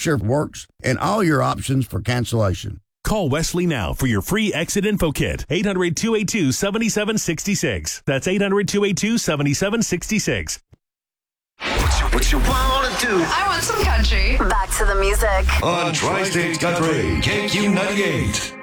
sure it works, and all your options for cancellation. Call Wesley now for your free exit info kit. 800-282-7766. That's 800-282-7766. What you wanna do? I want some country. Back to the music On Tri-States Country, KQ98.